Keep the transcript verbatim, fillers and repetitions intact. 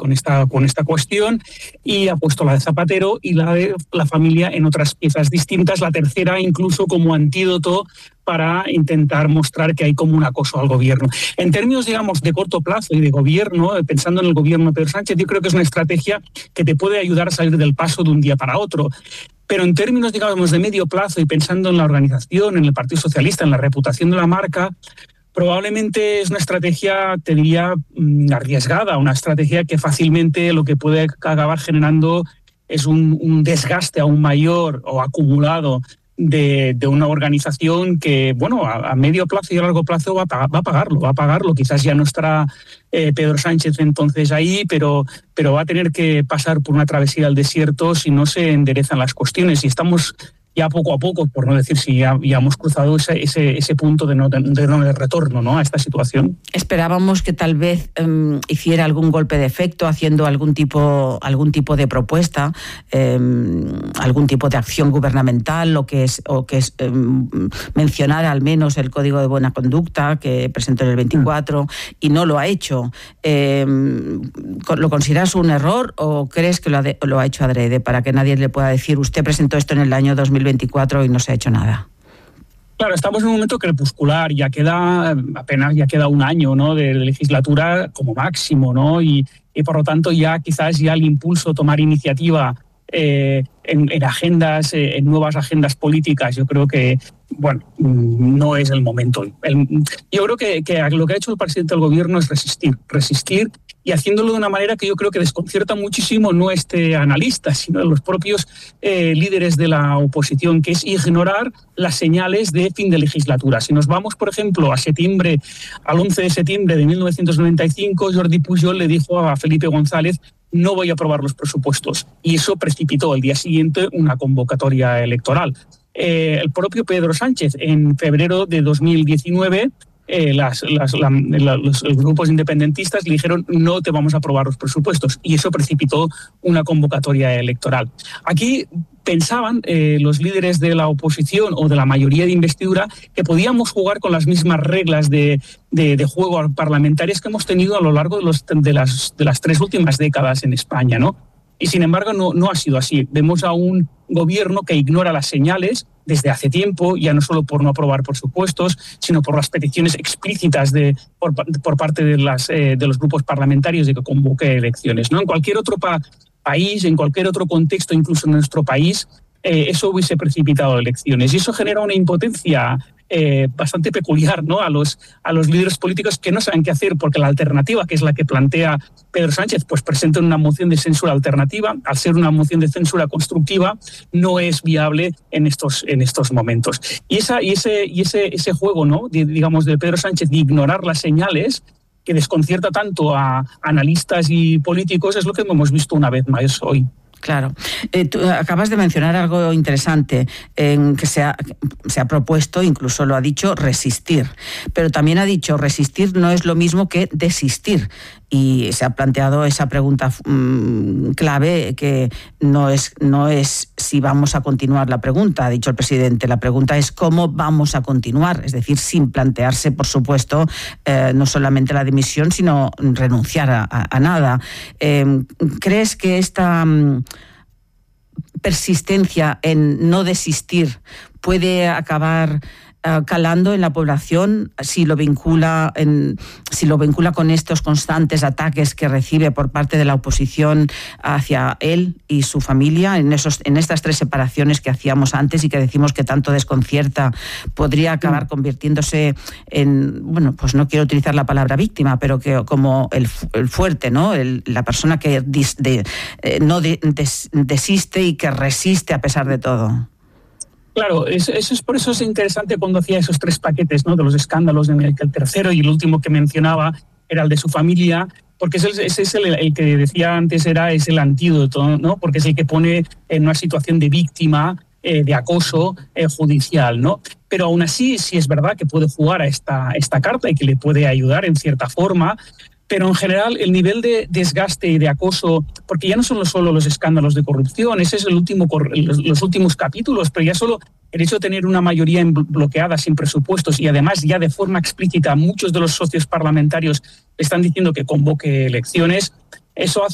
con esta, con esta cuestión y ha puesto la de Zapatero y la de la familia en otras piezas distintas, la tercera incluso como antídoto para intentar mostrar que hay como un acoso al gobierno. En términos, digamos, de corto plazo y de gobierno, pensando en el gobierno de Pedro Sánchez, yo creo que es una estrategia que te puede ayudar a salir del paso de un día para otro. Pero en términos, digamos, de medio plazo y pensando en la organización, en el Partido Socialista, en la reputación de la marca, probablemente es una estrategia, te diría, arriesgada, una estrategia que fácilmente lo que puede acabar generando es un, un desgaste aún mayor o acumulado de, de una organización que, bueno, a, a medio plazo y a largo plazo va a, pagar, va a pagarlo, va a pagarlo. Quizás ya no estará eh, Pedro Sánchez entonces ahí, pero, pero va a tener que pasar por una travesía al desierto si no se enderezan las cuestiones. Y estamos ya poco a poco, por no decir si ya, ya hemos cruzado ese, ese, ese punto de no de, de no de retorno, ¿no?, a esta situación. Esperábamos que tal vez um, hiciera algún golpe de efecto, haciendo algún tipo, algún tipo de propuesta, um, algún tipo de acción gubernamental, o que es, o que es um, mencionar al menos el Código de Buena Conducta que presentó en el veinticuatro, mm. y no lo ha hecho. Um, ¿Lo consideras un error o crees que lo ha, de, lo ha hecho adrede para que nadie le pueda decir usted presentó esto en el año dos mil veinticuatro y no se ha hecho nada? Claro, estamos en un momento crepuscular, ya queda apenas ya queda un año, ¿no?, de legislatura como máximo, ¿no? Y, y por lo tanto ya quizás ya el impulso, tomar iniciativa eh, en, en agendas, eh, en nuevas agendas políticas, yo creo que, bueno, no es el momento. El, yo creo que, que lo que ha hecho el presidente del gobierno es resistir, resistir y haciéndolo de una manera que yo creo que desconcierta muchísimo no este analista, sino los propios eh, líderes de la oposición, que es ignorar las señales de fin de legislatura. Si nos vamos, por ejemplo, a septiembre, al once de septiembre de mil novecientos noventa y cinco, Jordi Pujol le dijo a Felipe González: no voy a aprobar los presupuestos. Y eso precipitó al día siguiente una convocatoria electoral. Eh, el propio Pedro Sánchez, en febrero de dos mil diecinueve, Eh, las, las, la, la, los, los grupos independentistas le dijeron no te vamos a aprobar los presupuestos, y eso precipitó una convocatoria electoral. Aquí pensaban eh, los líderes de la oposición o de la mayoría de investidura que podíamos jugar con las mismas reglas de, de, de juego parlamentarias que hemos tenido a lo largo de, los, de, las, de las tres últimas décadas en España, ¿no? Y sin embargo no, no ha sido así. Vemos a un gobierno que ignora las señales desde hace tiempo, ya no solo por no aprobar presupuestos, sino por las peticiones explícitas de, por, por parte de, las, eh, de los grupos parlamentarios de que convoque elecciones, ¿no? En cualquier otro pa- país, en cualquier otro contexto, incluso en nuestro país, eh, eso hubiese precipitado elecciones. Y eso genera una impotencia Eh, bastante peculiar, ¿no?, a los, a los líderes políticos que no saben qué hacer, porque la alternativa, que es la que plantea Pedro Sánchez, pues presenta una moción de censura alternativa. Al ser una moción de censura constructiva, no es viable en estos, en estos momentos. Y, esa, y, ese, y ese, ese juego, ¿no?, de, digamos, de Pedro Sánchez de ignorar las señales, que desconcierta tanto a analistas y políticos, es lo que hemos visto una vez más hoy. Claro. Eh, tú acabas de mencionar algo interesante, en que se ha, se ha propuesto, incluso lo ha dicho, resistir. Pero también ha dicho resistir no es lo mismo que desistir. Y se ha planteado esa pregunta mmm, clave, que no es, no es si vamos a continuar la pregunta, ha dicho el presidente. La pregunta es cómo vamos a continuar, es decir, sin plantearse, por supuesto, eh, no solamente la dimisión, sino renunciar a, a, a nada. Eh, ¿Crees que esta mmm, persistencia en no desistir puede acabar uh, calando en la población si lo vincula en, si lo vincula con estos constantes ataques que recibe por parte de la oposición hacia él y su familia, en esos en estas tres separaciones que hacíamos antes y que decimos que tanto desconcierta? Podría acabar convirtiéndose en, bueno, pues no quiero utilizar la palabra víctima, pero que como el, el fuerte, ¿no?, el, la persona que dis, de, eh, no de, des, desiste y que resiste a pesar de todo. Claro, eso, eso es por eso es interesante cuando hacía esos tres paquetes, ¿no?, de los escándalos, en el que el tercero y el último que mencionaba era el de su familia, porque ese, ese es el, el que decía antes era es el antídoto, ¿no?, porque es el que pone en una situación de víctima, eh, de acoso eh, judicial, ¿no? Pero aún así sí es verdad que puede jugar a esta, esta carta y que le puede ayudar en cierta forma. Pero en general el nivel de desgaste y de acoso, porque ya no son solo los escándalos de corrupción, ese es el último, los, los últimos capítulos, pero ya solo el hecho de tener una mayoría bloqueada sin presupuestos y además ya de forma explícita muchos de los socios parlamentarios están diciendo que convoque elecciones, eso hace